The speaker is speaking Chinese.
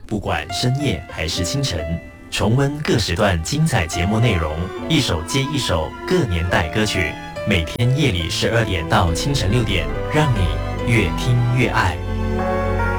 不管深夜还是清晨，重温各时段精彩节目内容，一首接一首各年代歌曲，每天夜里12点到清晨6点，让你越听越爱。